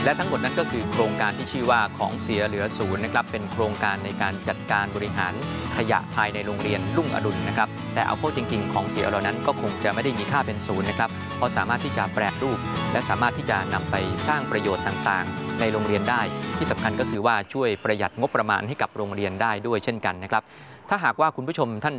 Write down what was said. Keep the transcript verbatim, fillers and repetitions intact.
และทั้งหมดนั้นก็คือโครงการที่ชื่อว่าของเสียเหลือศูนย์นะครับเป็นโครงการในการจัดการบริหารขยะภายในโรงเรียนรุ่งอรุณนะครับแต่เอาเข้าจริงๆของเสียเหล่านั้นก็คงจะไม่ได้มีค่าเป็นศูนย์นะครับเพราะสามารถที่จะแปรรูปและสามารถที่จะนำไปสร้างประโยชน์ต่างๆในโรงเรียนได้ที่สำคัญก็คือว่าช่วยประหยัดงบประมาณให้กับโรงเรียนได้ด้วยเช่นกันนะครับถ้าหากว่าคุณผู้ชมท่าน